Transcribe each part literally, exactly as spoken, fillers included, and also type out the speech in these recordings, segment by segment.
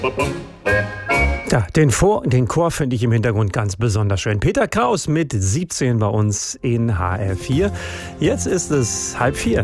Ja, den, Vor- den Chor finde ich im Hintergrund ganz besonders schön. Peter Kraus mit siebzehn bei uns in H R vier. Jetzt ist es halb vier.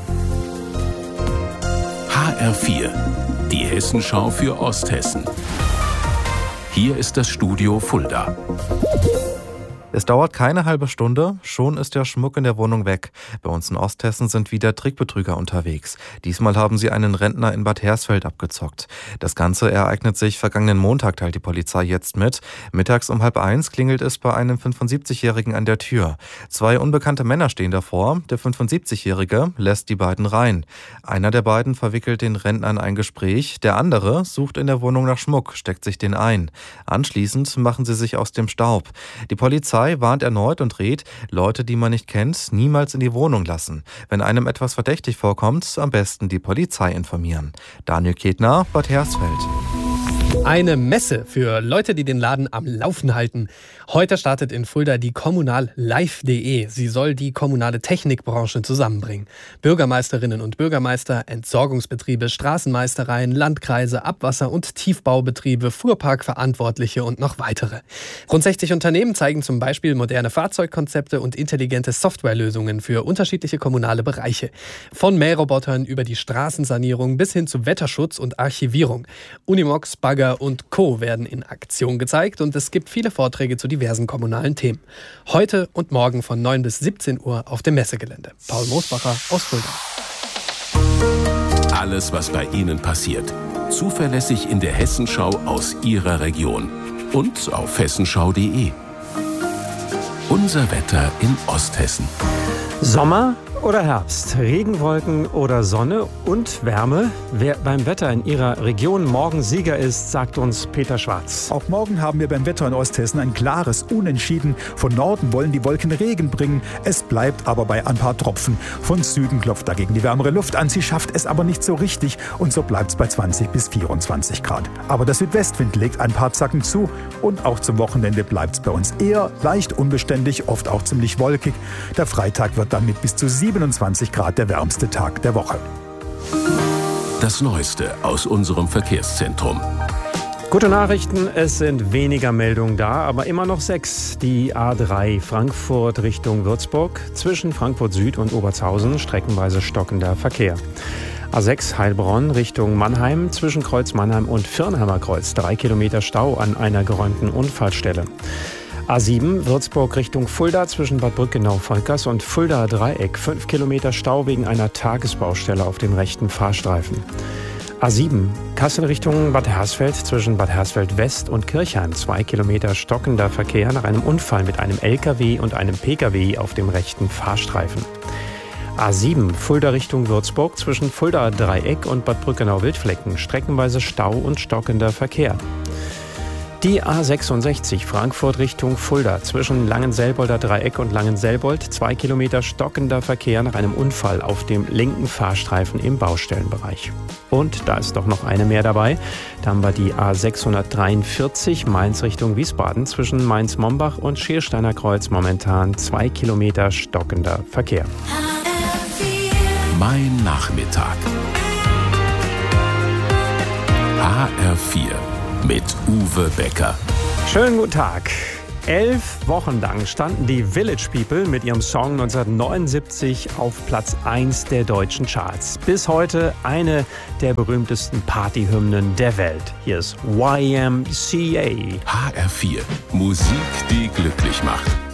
H R vier, die Hessenschau für Osthessen. Hier ist das Studio Fulda. Es dauert keine halbe Stunde, schon ist der Schmuck in der Wohnung weg. Bei uns in Osthessen sind wieder Trickbetrüger unterwegs. Diesmal haben sie einen Rentner in Bad Hersfeld abgezockt. Das Ganze ereignet sich vergangenen Montag, teilt die Polizei jetzt mit. Mittags um halb eins klingelt es bei einem fünfundsiebzigjährigen an der Tür. Zwei unbekannte Männer stehen davor. Der fünfundsiebzigjährige lässt die beiden rein. Einer der beiden verwickelt den Rentner in ein Gespräch. Der andere sucht in der Wohnung nach Schmuck, steckt sich den ein. Anschließend machen sie sich aus dem Staub. Die Polizei warnt erneut und rät, Leute, die man nicht kennt, niemals in die Wohnung lassen. Wenn einem etwas verdächtig vorkommt, am besten die Polizei informieren. Daniel Ketner, Bad Hersfeld. Eine Messe für Leute, die den Laden am Laufen halten. Heute startet in Fulda die Kommunal live punkt de. Sie soll die kommunale Technikbranche zusammenbringen. Bürgermeisterinnen und Bürgermeister, Entsorgungsbetriebe, Straßenmeistereien, Landkreise, Abwasser- und Tiefbaubetriebe, Fuhrparkverantwortliche und noch weitere. Rund sechzig Unternehmen zeigen zum Beispiel moderne Fahrzeugkonzepte und intelligente Softwarelösungen für unterschiedliche kommunale Bereiche. Von Mährobotern über die Straßensanierung bis hin zu Wetterschutz und Archivierung. Unimox, Bagger und Co. werden in Aktion gezeigt und es gibt viele Vorträge zu diversen kommunalen Themen. Heute und morgen von neun bis siebzehn Uhr auf dem Messegelände. Paul Moosbacher aus Fulda. Alles, was bei Ihnen passiert, zuverlässig in der Hessenschau aus Ihrer Region und auf hessenschau punkt de. Unser Wetter in Osthessen. Sommer oder Herbst, Regenwolken oder Sonne und Wärme. Wer beim Wetter in Ihrer Region morgen Sieger ist, sagt uns Peter Schwarz. Auch morgen haben wir beim Wetter in Osthessen ein klares Unentschieden. Von Norden wollen die Wolken Regen bringen. Es bleibt aber bei ein paar Tropfen. Von Süden klopft dagegen die wärmere Luft an. Sie schafft es aber nicht so richtig und so bleibt es bei zwanzig bis vierundzwanzig Grad. Aber der Südwestwind legt ein paar Zacken zu und auch zum Wochenende bleibt es bei uns eher leicht unbeständig, oft auch ziemlich wolkig. Der Freitag wird dann mit bis zu siebenundzwanzig Grad der wärmste Tag der Woche. Das Neueste aus unserem Verkehrszentrum. Gute Nachrichten, es sind weniger Meldungen da, aber immer noch sechs. Die A drei Frankfurt Richtung Würzburg, zwischen Frankfurt Süd und Obertshausen streckenweise stockender Verkehr. A sechs Heilbronn Richtung Mannheim, zwischen Kreuz Mannheim und Firnheimer Kreuz, drei Kilometer Stau an einer geräumten Unfallstelle. A sieben Würzburg Richtung Fulda, zwischen Bad Brückenau-Volkers und Fulda Dreieck, fünf Kilometer Stau wegen einer Tagesbaustelle auf dem rechten Fahrstreifen. A sieben Kassel Richtung Bad Hersfeld, zwischen Bad Hersfeld West und Kirchheim, zwei Kilometer stockender Verkehr nach einem Unfall mit einem L K W und einem P K W auf dem rechten Fahrstreifen. A sieben Fulda Richtung Würzburg, zwischen Fulda Dreieck und Bad Brückenau-Wildflecken, streckenweise Stau und stockender Verkehr. Die A sechsundsechzig Frankfurt Richtung Fulda, zwischen Langenselbolder Dreieck und Langenselbold, zwei Kilometer stockender Verkehr nach einem Unfall auf dem linken Fahrstreifen im Baustellenbereich. Und da ist doch noch eine mehr dabei. Da haben wir die A sechshundertdreiundvierzig Mainz Richtung Wiesbaden, zwischen Mainz-Mombach und Schiersteiner Kreuz momentan zwei Kilometer stockender Verkehr. Mein Nachmittag. H R vier. Mit Uwe Becker. Schönen guten Tag. Elf Wochen lang standen die Village People mit ihrem Song neunzehnhundertneunundsiebzig auf Platz eins der deutschen Charts. Bis heute eine der berühmtesten Partyhymnen der Welt. Hier ist Y M C A. H R vier. Musik, die glücklich macht.